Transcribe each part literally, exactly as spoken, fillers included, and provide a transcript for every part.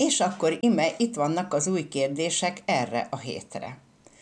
És akkor ime itt vannak az új kérdések erre a hétre.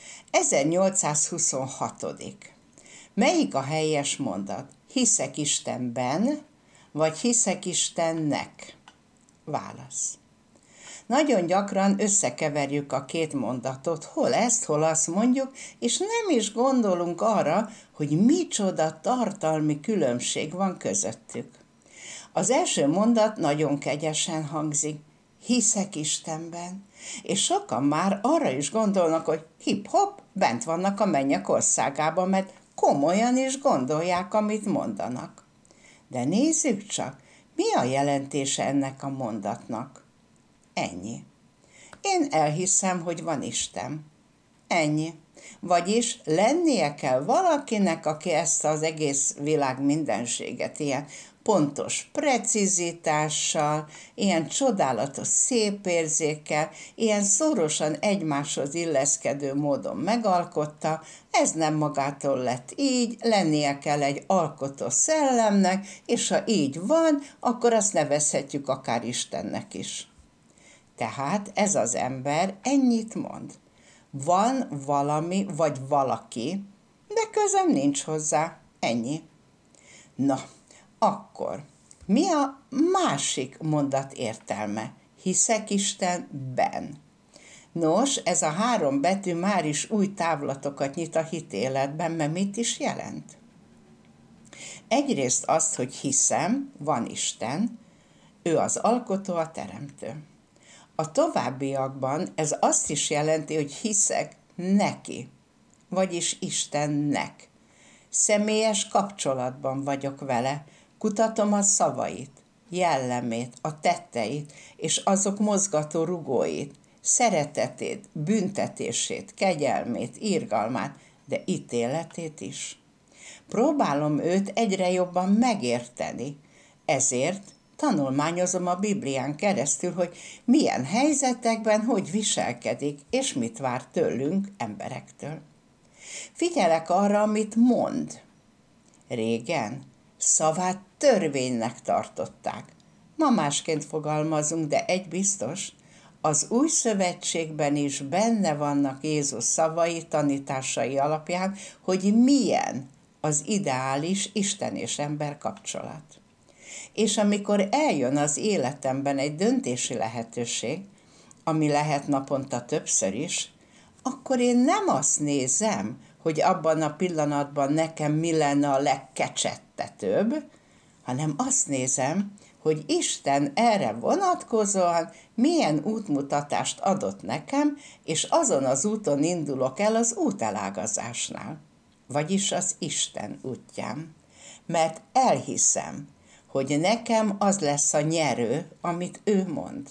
ezernyolcszázhuszonhat. Melyik a helyes mondat? Hiszek Istenben, vagy hiszek Istennek? Válasz. Nagyon gyakran összekeverjük a két mondatot, hol ezt, hol azt mondjuk, és nem is gondolunk arra, hogy micsoda tartalmi különbség van közöttük. Az első mondat nagyon kegyesen hangzik, hiszek Istenben, és sokan már arra is gondolnak, hogy hip-hop, bent vannak a mennyek országában, mert komolyan is gondolják, amit mondanak. De nézzük csak, mi a jelentése ennek a mondatnak? Ennyi. Én elhiszem, hogy van Isten. Ennyi. Vagyis lennie kell valakinek, aki ezt az egész világ mindenséget ilyen pontos precizitással, ilyen csodálatos szép érzékkel, ilyen szorosan egymáshoz illeszkedő módon megalkotta, ez nem magától lett így, lennie kell egy alkotó szellemnek, és ha így van, akkor azt nevezhetjük akár Istennek is. Tehát ez az ember ennyit mond. Van valami vagy valaki, de közöm nincs hozzá. Ennyi. Na, akkor mi a másik mondat értelme? Hiszek Istenben. Nos, ez a három betű már is új távlatokat nyit a hitéletben, mert mit is jelent? Egyrészt azt, hogy hiszem, van Isten, ő az alkotó, a teremtő. A továbbiakban ez azt is jelenti, hogy hiszek neki, vagyis Istennek. Személyes kapcsolatban vagyok vele, kutatom a szavait, jellemét, a tetteit, és azok mozgató rugóit, szeretetét, büntetését, kegyelmét, irgalmát, de ítéletét is. Próbálom őt egyre jobban megérteni, ezért tanulmányozom a Biblián keresztül, hogy milyen helyzetekben hogy viselkedik, és mit vár tőlünk, emberektől. Figyelek arra, amit mond. Régen szavát törvénynek tartották. Ma másként fogalmazunk, de egy biztos, az új szövetségben is benne vannak Jézus szavai, tanításai alapján, hogy milyen az ideális Isten és ember kapcsolat. És amikor eljön az életemben egy döntési lehetőség, ami lehet naponta többször is, akkor én nem azt nézem, hogy abban a pillanatban nekem mi lenne a legkecsettetőbb, hanem azt nézem, hogy Isten erre vonatkozóan milyen útmutatást adott nekem, és azon az úton indulok el az útelágazásnál, vagyis az Isten útján. Mert elhiszem, hogy nekem az lesz a nyerő, amit ő mond.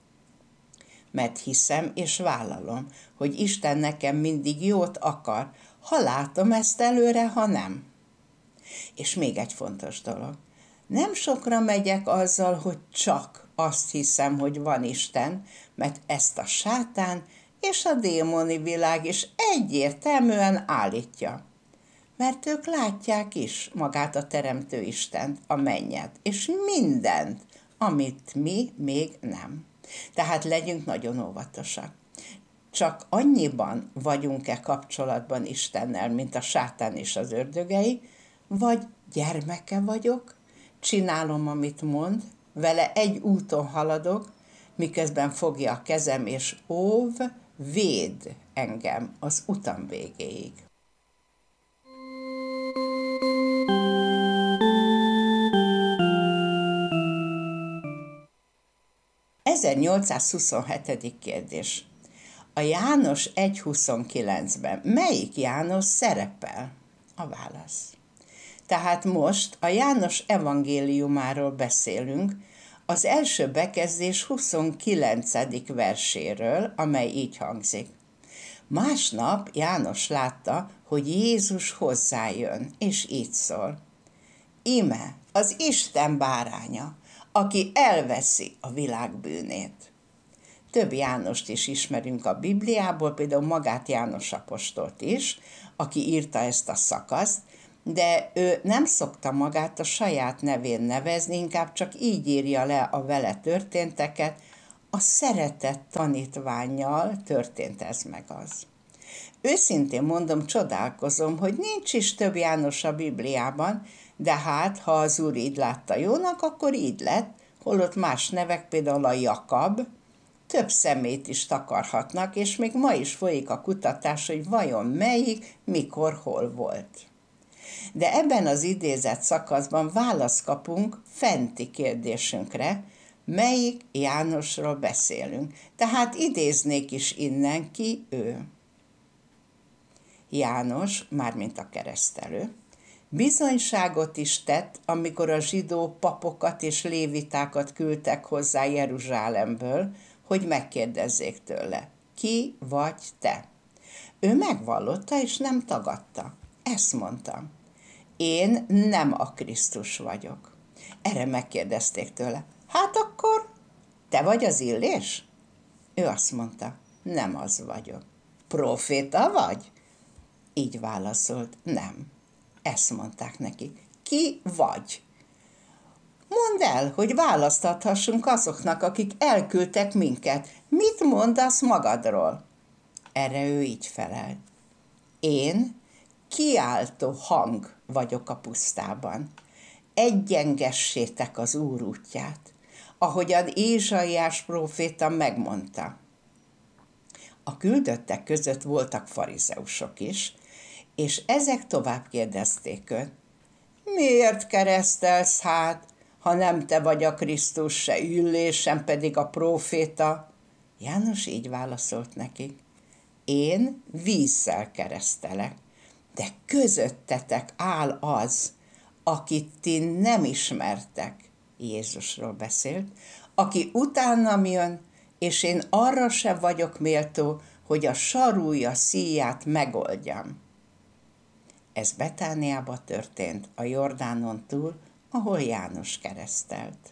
Mert hiszem és vállalom, hogy Isten nekem mindig jót akar, ha látom ezt előre, ha nem. És még egy fontos dolog. Nem sokra megyek azzal, hogy csak azt hiszem, hogy van Isten, mert ezt a sátán és a démoni világ is egyértelműen állítja. Mert ők látják is magát a Teremtő Istent, a mennyet, és mindent, amit mi még nem. Tehát legyünk nagyon óvatosak. Csak annyiban vagyunk-e kapcsolatban Istennel, mint a sátán és az ördögei, vagy gyermeke vagyok, csinálom, amit mond, vele egy úton haladok, miközben fogja a kezem és óv, véd engem az utam végéig. ezernyolcszázhuszonhetedik kérdés. A János egy huszonkilencben melyik János szerepel? A válasz. Tehát most a János evangéliumáról beszélünk, az első bekezdés huszonkilencedik verséről, amely így hangzik. Másnap János látta, hogy Jézus hozzájön, és így szól. Íme az Isten báránya, aki elveszi a világ bűnét. Több Jánost is ismerünk a Bibliából, például magát János apostolt is, aki írta ezt a szakaszt, de ő nem szokta magát a saját nevén nevezni, inkább csak így írja le a vele történteket, a szeretett tanítvánnyal történt ez meg az. Őszintén mondom, csodálkozom, hogy nincs is több János a Bibliában, de hát, ha az Úr így látta jónak, akkor így lett, holott más nevek, például a Jakab, több szemét is takarhatnak, és még ma is folyik a kutatás, hogy vajon melyik, mikor, hol volt. De ebben az idézett szakaszban választ kapunk fenti kérdésünkre, melyik Jánosról beszélünk. Tehát idéznék is innen, ki ő. János, mármint a keresztelő, bizonyságot is tett, amikor a zsidó papokat és lévitákat küldtek hozzá Jeruzsálemből, hogy megkérdezzék tőle, ki vagy te? Ő megvallotta és nem tagadta. Ezt mondta. Én nem a Krisztus vagyok. Erre megkérdezték tőle. Hát akkor te vagy az Illés? Ő azt mondta, nem az vagyok. Proféta vagy? Így válaszolt, nem. Ezt mondták neki. Ki vagy? Mondd el, hogy választathassunk azoknak, akik elküldtek minket. Mit mondasz magadról? Erre ő így felelt. Én kiáltó hang vagyok a pusztában. Egyengessétek az Úr útját, ahogyan Ézsaiás próféta megmondta. A küldöttek között voltak farizeusok is, és ezek tovább kérdezték őt. Miért keresztelsz hát, ha nem te vagy a Krisztus, se Illés, sem pedig a próféta? János így válaszolt nekik. Én vízzel keresztelek, de közöttetek áll az, akit ti nem ismertek, Jézusról beszélt, aki utánam jön, és én arra sem vagyok méltó, hogy a sarúja szíját megoldjam. Ez Betániában történt, a Jordánon túl, ahol János keresztelt.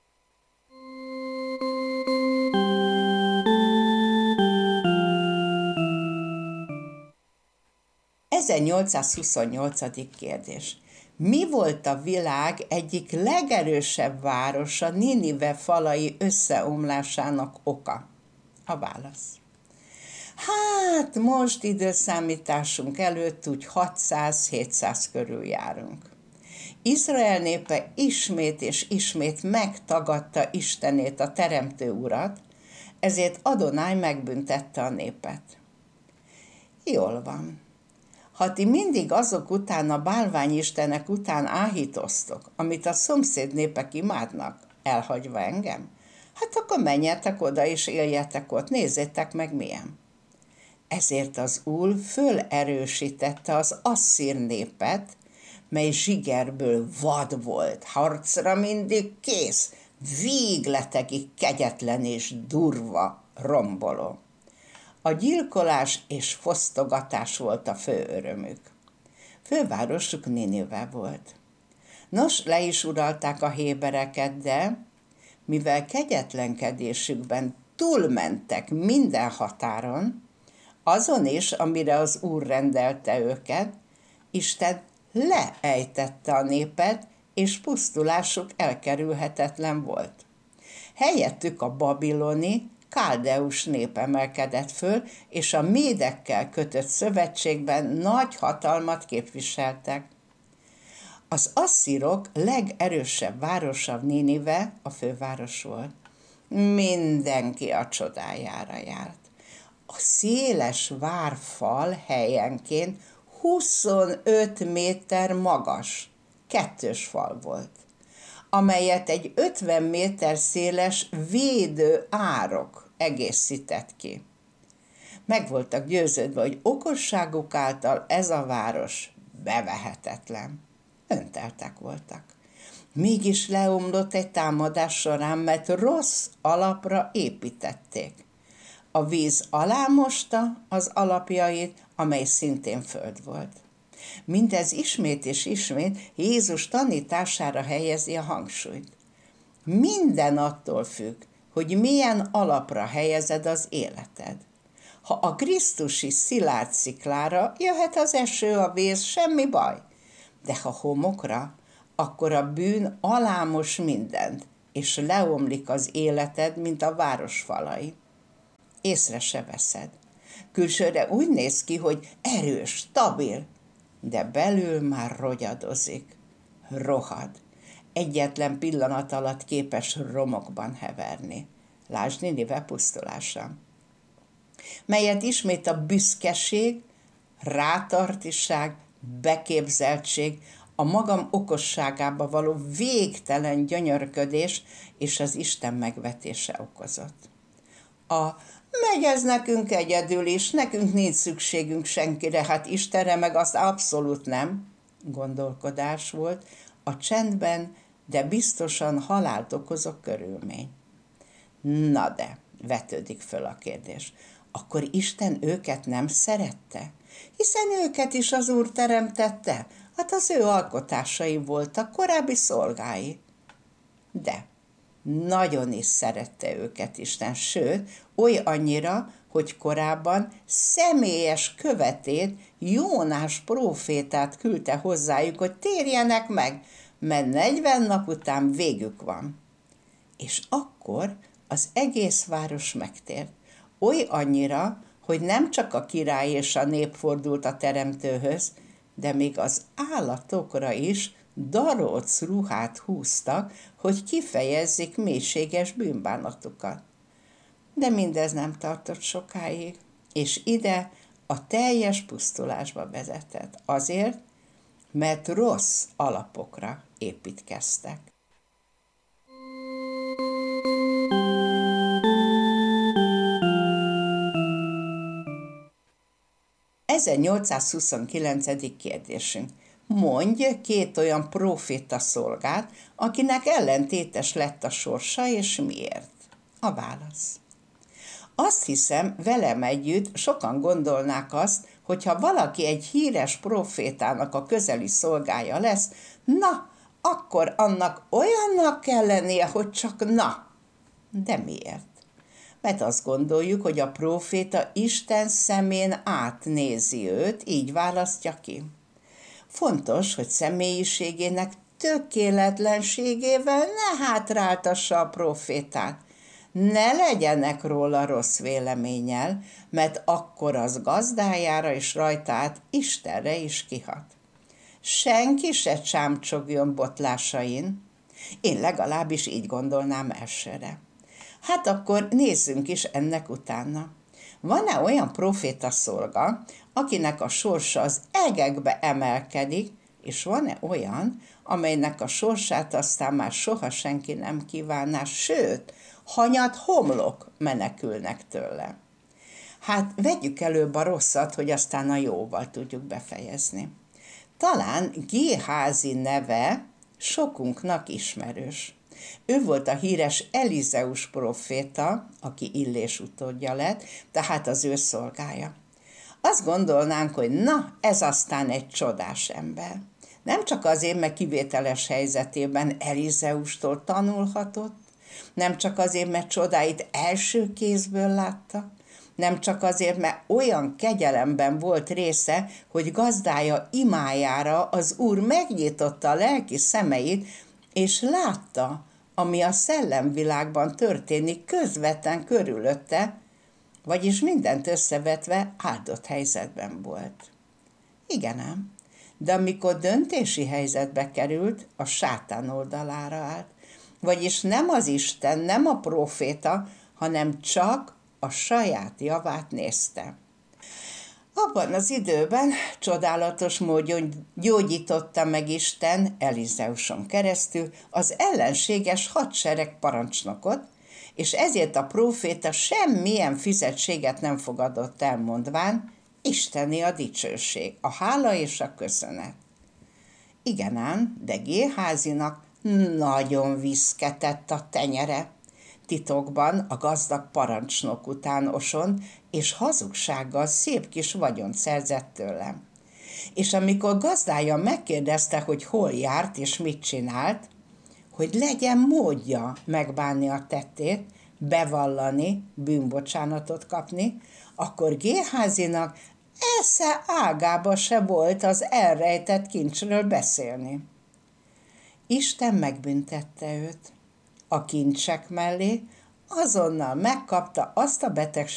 ezernyolcszázhuszonnyolcadik kérdés. Mi volt a világ egyik legerősebb városa Ninive falai összeomlásának oka? A válasz. Hát most időszámításunk előtt úgy hatszáz-hétszáz körül járunk. Izrael népe ismét és ismét megtagadta Istenét, a Teremtő Urat, ezért Adonai megbüntette a népet. Jól van. Ha ti mindig azok után, a bálványistenek után áhítoztok, amit a szomszéd népek imádnak, elhagyva engem, hát akkor menjetek oda és éljetek ott, nézzétek meg milyen. Ezért az Úr fölerősítette az asszír népet, mely zsigerből vad volt, harcra mindig kész, végletekig kegyetlen és durva, romboló. A gyilkolás és fosztogatás volt a fő örömük. Fővárosuk Ninive volt. Nos, le is uralták a hébereket, de mivel kegyetlenkedésükben túlmentek minden határon, azon is, amire az Úr rendelte őket, Isten leejtette a népet, és pusztulásuk elkerülhetetlen volt. Helyettük a babiloni, káldeus nép emelkedett föl, és a médekkel kötött szövetségben nagy hatalmat képviseltek. Az asszírok legerősebb városa Ninive, a főváros volt. Mindenki a csodájára járt. A széles várfal helyenként huszonöt méter magas, kettős fal volt, amelyet egy ötven méter széles védő árok egészített ki. Meg voltak győződve, hogy okosságuk által ez a város bevehetetlen. Önteltek voltak. Mégis leomlott egy támadás során, mert rossz alapra építették. A víz alámosta az alapjait, amely szintén föld volt. Mindez ismét és ismét Jézus tanítására helyezi a hangsúlyt. Minden attól függ, hogy milyen alapra helyezed az életed. Ha a krisztusi szilárd sziklára, jöhet az eső, a víz, semmi baj. De ha homokra, akkor a bűn alámos mindent, és leomlik az életed, mint a város falai. Észre se veszed. Külsőre úgy néz ki, hogy erős, stabil, de belül már rogyadozik. Rohad. Egyetlen pillanat alatt képes romokban heverni. Lásd Ninive pusztulása, melyet ismét a büszkeség, rátartiság, beképzeltség, a magam okosságába való végtelen gyönyörködés és az Isten megvetése okozott. A megy ez nekünk egyedül is, nekünk nincs szükségünk senkire, hát Istenre meg azt abszolút nem, gondolkodás volt a csendben, de biztosan halált okozó körülmény. Na de, vetődik föl a kérdés, akkor Isten őket nem szerette? Hiszen őket is az Úr teremtette, hát az ő alkotásai voltak, korábbi szolgái. De nagyon is szerette őket Isten, sőt, oly annyira, hogy korábban személyes követét, Jónás prófétát küldte hozzájuk, hogy térjenek meg, mert negyven nap után végük van. És akkor az egész város megtért, oly annyira, hogy nem csak a király és a nép fordult a teremtőhöz, de még az állatokra is daróc ruhát húztak, hogy kifejezzék mélységes bűnbánatukat. De mindez nem tartott sokáig, és ide a teljes pusztulásba vezetett. Azért, mert rossz alapokra építkeztek. ezernyolcszázhuszonkilencedik kérdésünk. Mondj két olyan próféta szolgát, akinek ellentétes lett a sorsa, és miért? A válasz. Azt hiszem, velem együtt sokan gondolnák azt, hogyha valaki egy híres prófétának a közeli szolgája lesz, na, akkor annak olyannak kell lennie, hogy csak na. De miért? Mert azt gondoljuk, hogy a próféta Isten szemén átnézi őt, így választja ki. Fontos, hogy személyiségének tökéletlenségével ne hátráltassa a prófétát. Ne legyenek róla rossz véleménnyel, mert akkor az gazdájára és rajta át Istenre is kihat. Senki se csámcsogjon botlásain. Én legalábbis így gondolnám elsőre. Hát akkor nézzünk is ennek utána. Van-e olyan próféta szolga, akinek a sorsa az egekbe emelkedik, és van-e olyan, amelynek a sorsát aztán már soha senki nem kívánná, sőt, hanyat homlok menekülnek tőle? Hát vegyük előbb a rosszat, hogy aztán a jóval tudjuk befejezni. Talán Géházi neve sokunknak ismerős. Ő volt a híres Elizeus próféta, aki Illés utódja lett, tehát az ő szolgája. Azt gondolnánk, hogy na, ez aztán egy csodás ember. Nem csak azért, mert kivételes helyzetében Elizeustól tanulhatott, nem csak azért, mert csodáit első kézből látta, nem csak azért, mert olyan kegyelemben volt része, hogy gazdája imájára az Úr megnyitotta a lelki szemeit, és látta, ami a szellemvilágban történik közvetlen körülötte, vagyis mindent összevetve áldott helyzetben volt. Igen ám, de amikor döntési helyzetbe került, a sátán oldalára állt, vagyis nem az Isten, nem a próféta, hanem csak a saját javát nézte. Abban az időben csodálatos módon gyógyította meg Isten Elizeuson keresztül az ellenséges hadsereg parancsnokot, és ezért a próféta semmilyen fizetséget nem fogadott el, mondván, Isteni a dicsőség, a hála és a köszönet. Igen ám, de Géházinak nagyon viszketett a tenyere. Titokban a gazdag parancsnok után osont, és hazugsággal szép kis vagyont szerzett tőlem. És amikor gazdája megkérdezte, hogy hol járt és mit csinált, hogy legyen módja megbánni a tettét, bevallani, bűnbocsánatot kapni, akkor Géházinak esze ágába se volt az elrejtett kincsről beszélni. Isten megbüntette őt. a kincsek mellé, azonnal megkapta azt a betegséget,